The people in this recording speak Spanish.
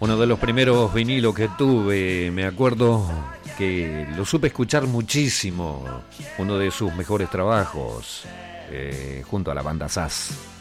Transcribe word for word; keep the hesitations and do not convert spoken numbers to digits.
Uno de los primeros vinilos que tuve, me acuerdo que lo supe escuchar muchísimo. Uno de sus mejores trabajos, eh, junto a la banda S A S.